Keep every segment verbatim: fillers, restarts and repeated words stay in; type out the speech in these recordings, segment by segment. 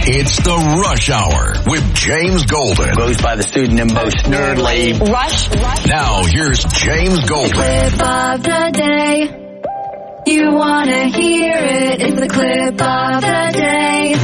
It's the Rush Hour with James Golden. Goes by the pseudonym most nerdly. Rush, Rush. Now here's James Golden. Clip of the day. You wanna hear it. It's the clip of the day.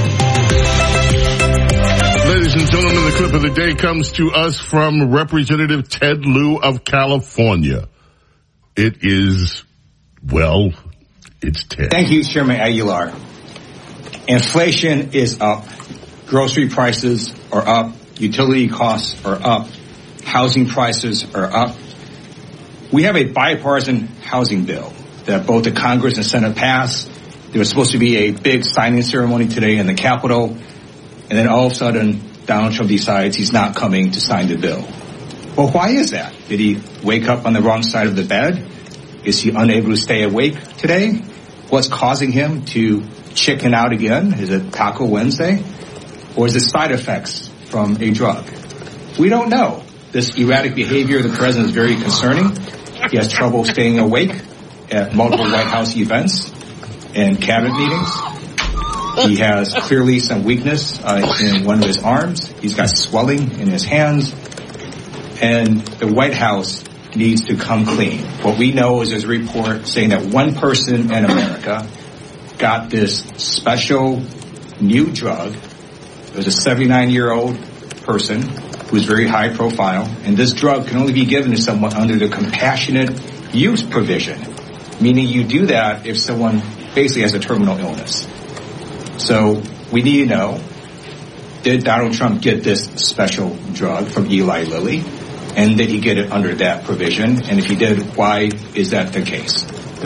Ladies and gentlemen, the clip of the day comes to us from Representative Ted Lieu of California. It is, well, it's Ted. Thank you, Chairman Aguilar. Inflation is up. Grocery prices are up. Utility costs are up. Housing prices are up. We have a bipartisan housing bill that both the Congress and Senate passed. There was supposed to be a big signing ceremony today in the Capitol. And then all of a sudden, Donald Trump decides he's not coming to sign the bill. Well, why is that? Did he wake up on the wrong side of the bed? Is he unable to stay awake today? What's causing him to chicken out again? Is it Taco Wednesday? Or is it side effects from a drug? We don't know. This erratic behavior of the president is very concerning. He has trouble staying awake at multiple White House events and cabinet meetings. He has clearly some weakness uh, in one of his arms. He's got swelling in his hands. And the White House needs to come clean. What we know is there's a report saying that one person in America got this special new drug. It was a seventy-nine-year-old person who was very high profile. And this drug can only be given to someone under the compassionate use provision, meaning you do that if someone basically has a terminal illness. So we need to know, did Donald Trump get this special drug from Eli Lilly? And did he get it under that provision? And if he did, why is that the case?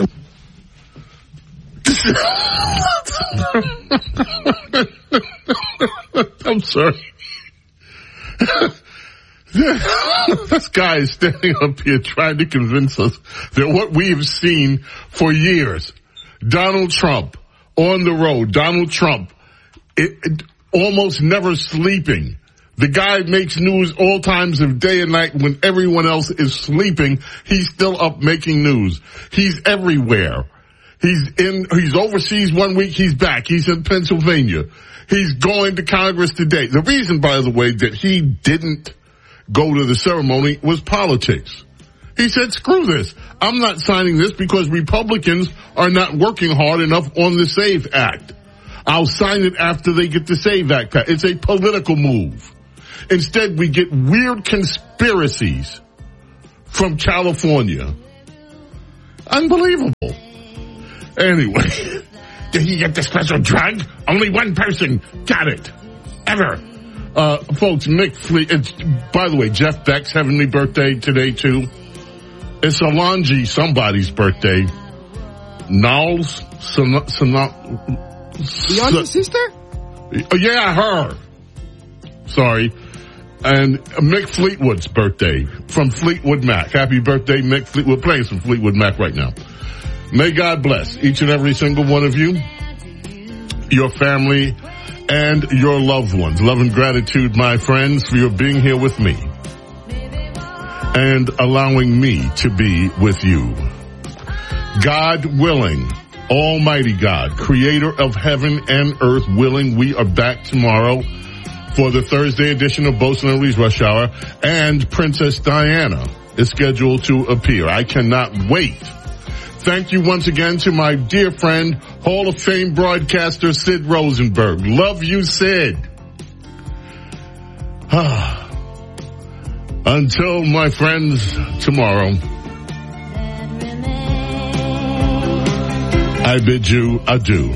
I'm sorry. This guy is standing up here trying to convince us that what we have seen for years, Donald Trump on the road, Donald Trump it, it, almost never sleeping. The guy makes news all times of day and night when everyone else is sleeping. He's still up making news. He's everywhere. He's in, he's overseas one week, he's back. He's in Pennsylvania. He's going to Congress today. The reason, by the way, that he didn't go to the ceremony was politics. He said, screw this. I'm not signing this because Republicans are not working hard enough on the SAVE Act. I'll sign it after they get the SAVE Act passed. It's a political move. Instead, we get weird conspiracies from California. Unbelievable. Anyway, did he get the special drug? Only one person got it. Ever. Uh, folks, Mick Fleet, it's, by the way, Jeff Beck's heavenly birthday today, too. It's Solange somebody's birthday. Niles? Son, son, Beyonce's sister? Oh, yeah, her. Sorry. And Mick Fleetwood's birthday from Fleetwood Mac. Happy birthday, Mick Fleetwood. We're playing some Fleetwood Mac right now. May God bless each and every single one of you, your family, and your loved ones. Love and gratitude, my friends, for your being here with me and allowing me to be with you. God willing, Almighty God, creator of heaven and earth willing, we are back tomorrow for the Thursday edition of Bosun and Lee's Rush Hour, and Princess Diana is scheduled to appear. I cannot wait. Thank you once again to my dear friend, Hall of Fame broadcaster Sid Rosenberg. Love you, Sid. Until, my friends, tomorrow, I bid you adieu.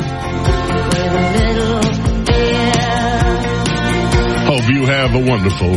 Hope you have a wonderful